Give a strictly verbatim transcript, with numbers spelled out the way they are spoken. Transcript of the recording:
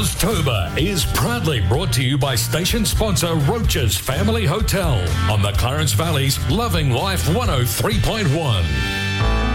Oztober is proudly brought to you by station sponsor Roach's Family Hotel on the Clarence Valley's Loving Life one oh three point one.